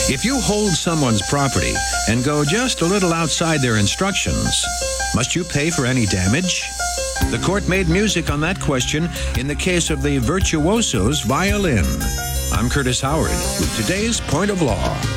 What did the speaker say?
If you hold someone's property and go just a little outside their instructions, must you pay for any damage? The court made music on that question in the case of the Virtuoso's violin. I'm Curtis Howard with today's Point of Law.